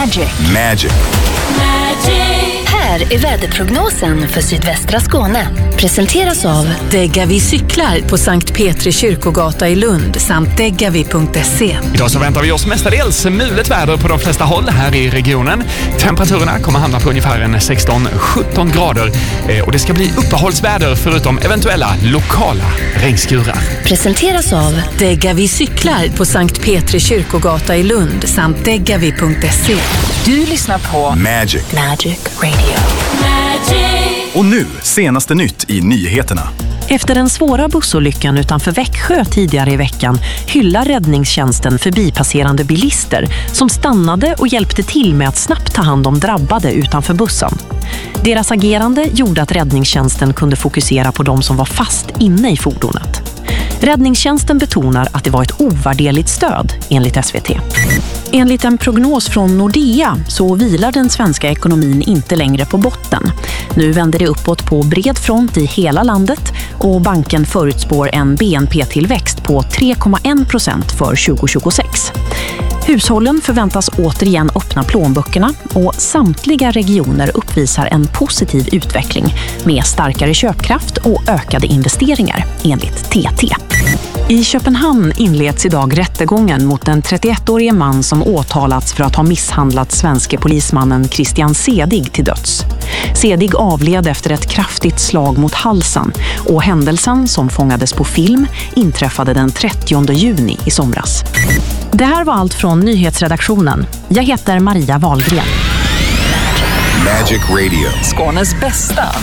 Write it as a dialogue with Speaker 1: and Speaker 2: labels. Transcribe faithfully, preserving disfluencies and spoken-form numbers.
Speaker 1: Magic.
Speaker 2: Magic.
Speaker 1: Här är väderprognosen för sydvästra Skåne. Presenteras av Degavi cyklar på Sankt Petri kyrkogata i Lund samt degavi punkt se.
Speaker 3: Idag så väntar vi oss mestadels mulet väder på de flesta håll här i regionen. Temperaturerna kommer hamna på ungefär en sexton sjutton grader eh, och det ska bli uppehållsväder förutom eventuella lokala regnskurar.
Speaker 1: Presenteras av Degavi cyklar på Sankt Petri kyrkogata i Lund samt degavi punkt se. Du lyssnar på
Speaker 2: Magic.
Speaker 1: Magic Radio.
Speaker 4: Och nu, senaste nytt i nyheterna.
Speaker 5: Efter den svåra bussolyckan utanför Växjö tidigare i veckan hyllar räddningstjänsten förbipasserande bilister som stannade och hjälpte till med att snabbt ta hand om drabbade utanför bussen. Deras agerande gjorde att räddningstjänsten kunde fokusera på de som var fast inne i fordonet. Räddningstjänsten betonar att det var ett ovärderligt stöd, enligt S V T. Enligt en prognos från Nordea så vilar den svenska ekonomin inte längre på botten. Nu vänder det uppåt på bred front i hela landet och banken förutspår en B N P-tillväxt på tre komma en procent för tjugo tjugosex. Hushållen förväntas återigen öppna plånböckerna och samtliga regioner uppvisar en positiv utveckling med starkare köpkraft och ökade investeringar, enligt T T. I Köpenhamn inleds idag rättegången mot den trettioettårige man som åtalats för att ha misshandlat svenske polismannen Christian Sedig till döds. Sedig avled efter ett kraftigt slag mot halsen och händelsen som fångades på film inträffade den trettionde juni i somras. Det här var allt från nyhetsredaktionen. Jag heter Maria Wahlgren.
Speaker 2: Magic Radio.
Speaker 6: Skånes bästa